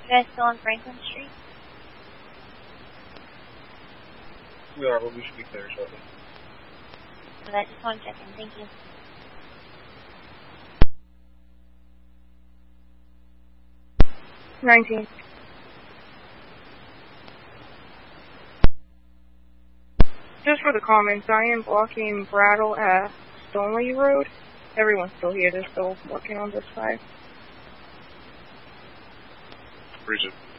guys still on Franklin Street? We are, but we should be clear shortly. But I just want to check in. Thank you. $19. Just for the comments, I am blocking Brattle at Stoneleigh Road. Everyone's still here. They're still working on this side. Bridget.